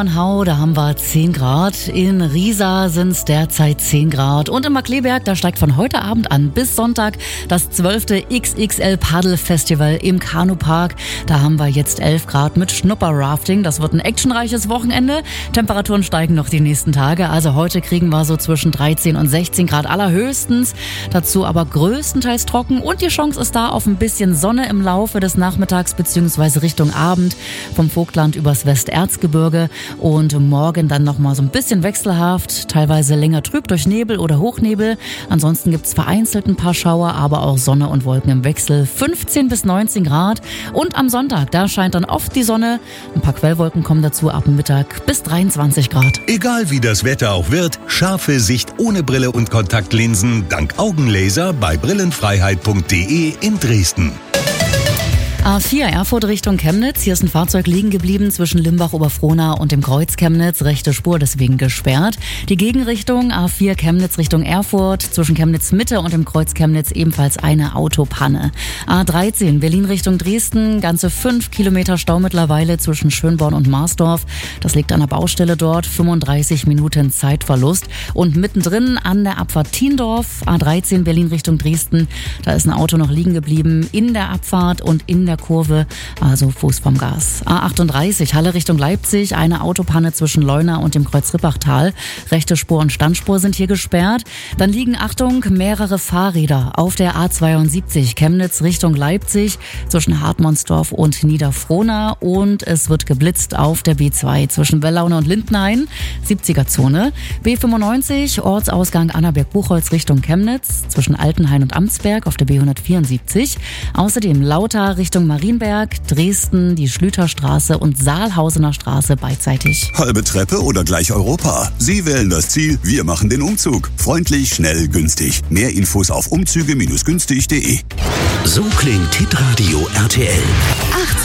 Hau, da haben wir 10 Grad. In Riesa sind es derzeit 10 Grad. Und in Markkleeberg, da steigt von heute Abend an bis Sonntag das 12. XXL Paddle Festival im Kanupark. Da haben wir jetzt 11 Grad mit Schnupper-Rafting. Das wird ein actionreiches Wochenende. Temperaturen steigen noch die nächsten Tage. Also heute kriegen wir so zwischen 13 und 16 Grad allerhöchstens. Dazu aber größtenteils trocken. Und die Chance ist da auf ein bisschen Sonne im Laufe des Nachmittags bzw. Richtung Abend vom Vogtland übers Westerzgebirge. Und morgen dann nochmal so ein bisschen wechselhaft, teilweise länger trüb durch Nebel oder Hochnebel. Ansonsten gibt's vereinzelt ein paar Schauer, aber auch Sonne und Wolken im Wechsel. 15 bis 19 Grad. Und am Sonntag, da scheint dann oft die Sonne. Ein paar Quellwolken kommen dazu ab Mittag bis 23 Grad. Egal wie das Wetter auch wird, scharfe Sicht ohne Brille und Kontaktlinsen dank Augenlaser bei brillenfreiheit.de in Dresden. A4 Erfurt Richtung Chemnitz. Hier ist ein Fahrzeug liegen geblieben zwischen Limbach-Oberfrohna und dem Kreuz Chemnitz. Rechte Spur deswegen gesperrt. Die Gegenrichtung A4 Chemnitz Richtung Erfurt. Zwischen Chemnitz Mitte und dem Kreuz Chemnitz ebenfalls eine Autopanne. A13 Berlin Richtung Dresden. Ganze 5 Kilometer Stau mittlerweile zwischen Schönborn und Marsdorf. Das liegt an der Baustelle dort. 35 Minuten Zeitverlust. Und mittendrin an der Abfahrt Thiendorf. A13 Berlin Richtung Dresden. Da ist ein Auto noch liegen geblieben in der Abfahrt und in der Kurve, also Fuß vom Gas. A38 Halle Richtung Leipzig, eine Autopanne zwischen Leuna und dem Kreuz Rippachtal. Rechte Spur und Standspur sind hier gesperrt. Dann liegen, Achtung, mehrere Fahrräder auf der A72 Chemnitz Richtung Leipzig zwischen Hartmannsdorf und Niederfrohna und es wird geblitzt auf der B2 zwischen Wellaune und Lindenhain, 70er-Zone. B95 Ortsausgang Annaberg-Buchholz Richtung Chemnitz zwischen Altenhain und Amtsberg auf der B174. Außerdem Lauter Richtung Marienberg, Dresden, die Schlüterstraße und Saalhausener Straße beidseitig. Halbe Treppe oder gleich Europa? Sie wählen das Ziel, wir machen den Umzug. Freundlich, schnell, günstig. Mehr Infos auf umzüge-günstig.de. So klingt Hitradio RTL.